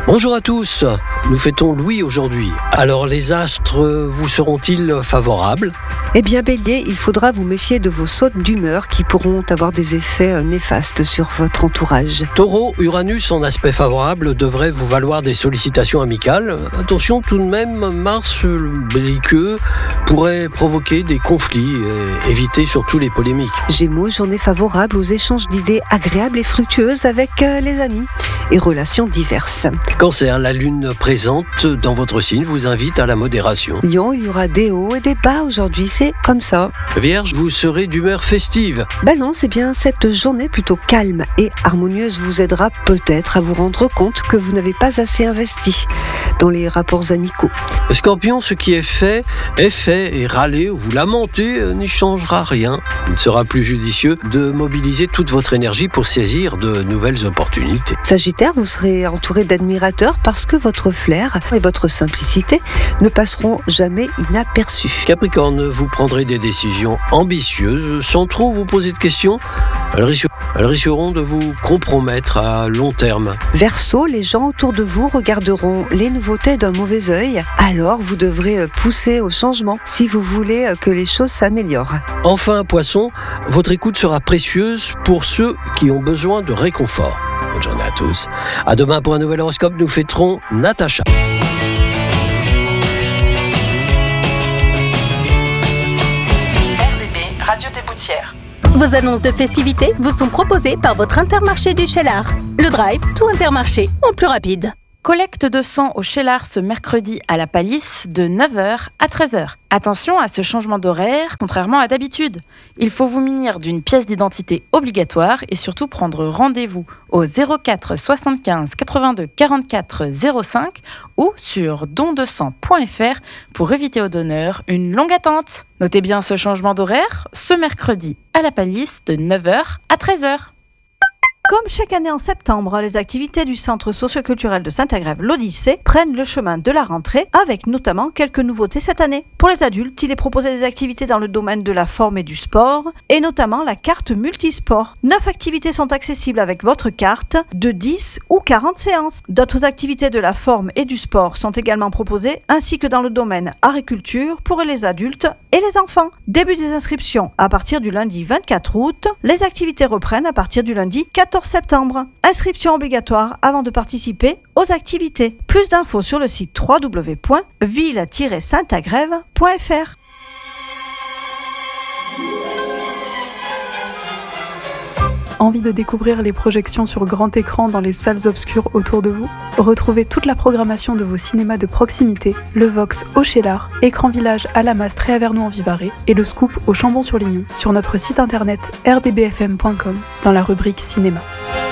Bonjour à tous, nous fêtons Louis aujourd'hui. Alors les astres vous seront-ils favorables ? Eh bien Bélier, il faudra vous méfier de vos sautes d'humeur qui pourront avoir des effets néfastes sur votre entourage. Taureau, Uranus en aspect favorable devrait vous valoir des sollicitations amicales. Attention tout de même, Mars belliqueux pourrait provoquer des conflits et éviter surtout les polémiques. Gémeaux, journée favorable aux échanges d'idées agréables et fructueuses avec les amis et relations diverses. Cancer, la lune présente dans votre signe vous invite à la modération. Lion, il y aura des hauts et des bas aujourd'hui, c'est comme ça. Vierge, vous serez d'humeur festive. Balance, eh bien cette journée plutôt calme et harmonieuse vous aidera peut-être à vous rendre compte que vous n'avez pas assez investi dans les rapports amicaux. Scorpion, ce qui est fait et râler ou vous lamenter n'y changera rien. Il ne sera plus judicieux de mobiliser toute votre énergie pour saisir de nouvelles opportunités. Sagittaire, vous serez entouré d'admirateurs parce que votre flair et votre simplicité ne passeront jamais inaperçus. Capricorne, vous prendrez des décisions ambitieuses sans trop vous poser de questions. Elles risqueront de vous compromettre à long terme. Verseau, les gens autour de vous regarderont les nouveautés d'un mauvais œil. Alors vous devrez pousser au changement si vous voulez que les choses s'améliorent. Enfin, Poisson, votre écoute sera précieuse pour ceux qui ont besoin de réconfort. Bonne journée à tous. À demain pour un nouvel horoscope. Nous fêterons Natacha. RDB, Radio des Boutières. Vos annonces de festivités vous sont proposées par votre Intermarché du Cheylard. Le Drive, tout Intermarché, en plus rapide. Collecte de sang au Cheylard ce mercredi à la Palisse de 9h à 13h. Attention à ce changement d'horaire, contrairement à d'habitude. Il faut vous munir d'une pièce d'identité obligatoire et surtout prendre rendez-vous au 04 75 82 44 05 ou sur dondesang.fr pour éviter aux donneurs une longue attente. Notez bien ce changement d'horaire, ce mercredi à la Palisse de 9h à 13h. Comme chaque année en septembre, les activités du Centre socio-culturel de Saint-Agrève, l'Odyssée, prennent le chemin de la rentrée, avec notamment quelques nouveautés cette année. Pour les adultes, il est proposé des activités dans le domaine de la forme et du sport, et notamment la carte multisport. 9 activités sont accessibles avec votre carte, de 10 ou 40 séances. D'autres activités de la forme et du sport sont également proposées, ainsi que dans le domaine agriculture pour les adultes et les enfants. Début des inscriptions à partir du lundi 24 août. Les activités reprennent à partir du lundi 14 septembre. Inscription obligatoire avant de participer aux activités. Plus d'infos sur le site www.ville-saintagrève.fr. Envie de découvrir les projections sur grand écran dans les salles obscures autour de vous ? Retrouvez toute la programmation de vos cinémas de proximité, le Vox au Cheylard, Écran Village à la Mastre et à Vernou-en-Vivarais et le Scoop au Chambon-sur-Lignon sur notre site internet rdbfm.com dans la rubrique cinéma.